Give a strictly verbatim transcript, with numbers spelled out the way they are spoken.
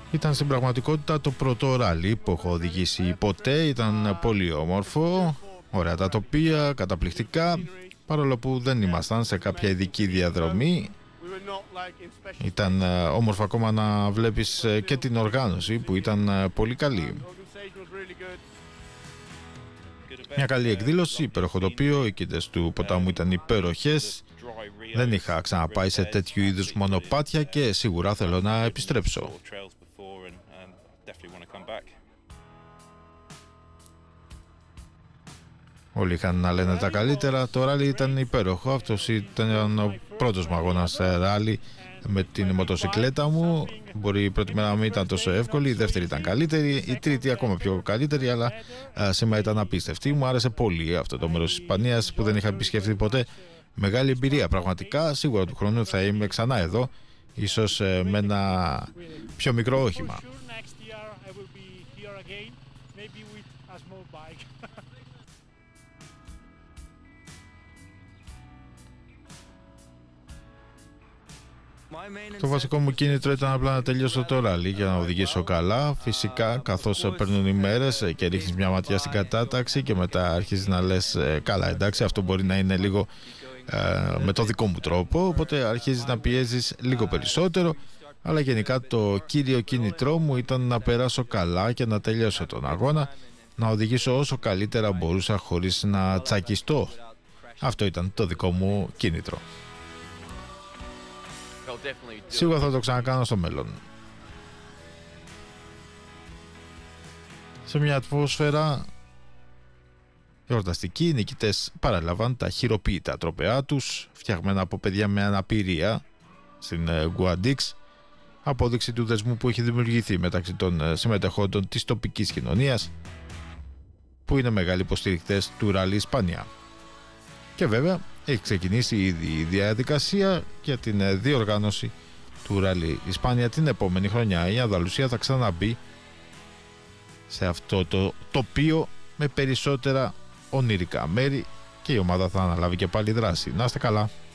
Ήταν στην πραγματικότητα το πρώτο ράλι που έχω οδηγήσει ποτέ. Ήταν πολύ όμορφο, ωραία τα τοπία, καταπληκτικά, παρόλο που δεν ήμασταν σε κάποια ειδική διαδρομή. Ήταν όμορφο ακόμα να βλέπεις και την οργάνωση που ήταν πολύ καλή. Μια καλή εκδήλωση, υπέροχο τοπίο, οι κοίτες του ποτάμου ήταν υπέροχες. Δεν είχα ξαναπάει σε τέτοιου είδους μονοπάτια και σίγουρα θέλω να επιστρέψω. Όλοι είχαν να λένε τα καλύτερα. Το ράλι ήταν υπέροχο. Αυτός ήταν ο πρώτος μου αγώνας ράλι με την μοτοσυκλέτα μου. Μπορεί η πρώτη μέρα να μην ήταν τόσο εύκολη, η δεύτερη ήταν καλύτερη, η τρίτη ακόμα πιο καλύτερη, αλλά α, σήμερα ήταν απίστευτη. Μου άρεσε πολύ αυτό το μέρος της Ισπανίας που δεν είχα επισκεφθεί ποτέ. Μεγάλη εμπειρία πραγματικά. Σίγουρα του χρόνου θα είμαι ξανά εδώ, ίσως ε, με ένα πιο μικρό όχημα. Το βασικό μου κίνητρο ήταν απλά να τελειώσω το ράλι για να οδηγήσω καλά. Φυσικά, καθώς παίρνουν οι μέρες και ρίχνεις μια ματιά στην κατάταξη και μετά αρχίζεις να λες καλά, εντάξει, αυτό μπορεί να είναι λίγο ε, με το δικό μου τρόπο, οπότε αρχίζεις να πιέζεις λίγο περισσότερο. Αλλά γενικά το κύριο κίνητρό μου ήταν να περάσω καλά και να τελειώσω τον αγώνα, να οδηγήσω όσο καλύτερα μπορούσα χωρίς να τσακιστώ. Αυτό ήταν το δικό μου κίνητρο. Σίγουρα θα το ξανακάνω στο μέλλον. Σε μια ατμόσφαιρα εορταστική, οι νικητές παρέλαβαν τα χειροποίητα τροπεά τους, φτιαγμένα από παιδιά με αναπηρία στην Guadix, απόδειξη του δεσμού που έχει δημιουργηθεί μεταξύ των συμμετεχόντων της τοπικής κοινωνίας, που είναι μεγάλοι υποστηρικτές του Ράλι Ισπανία. Και βέβαια έχει ξεκινήσει ήδη η διαδικασία για την διοργάνωση του Ράλι Ισπανία την επόμενη χρονιά. Η Ανδαλουσία θα ξαναμπεί σε αυτό το τοπίο με περισσότερα ονειρικά μέρη και η ομάδα θα αναλάβει και πάλι δράση. Να είστε καλά.